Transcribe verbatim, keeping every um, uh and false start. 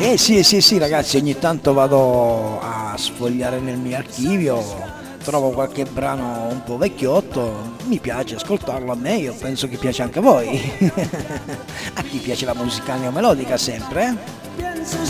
Eh sì, sì, sì, ragazzi, ogni tanto vado a sfogliare nel mio archivio, trovo qualche brano un po' vecchiotto, mi piace ascoltarlo a me, io penso che piace anche a voi. A chi piace la musica neomelodica sempre, eh?